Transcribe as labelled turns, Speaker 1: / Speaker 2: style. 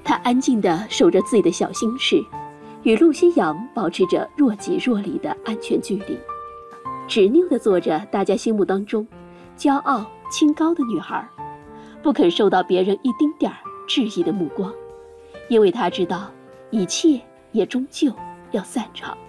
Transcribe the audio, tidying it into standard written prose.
Speaker 1: 她安静地守着自己的小心事，与陆西洋保持着若即若离的安全距离，执拗地做着大家心目当中骄傲清高的女孩，不肯受到别人一丁点儿质疑的目光，因为她知道一切也终究要散场。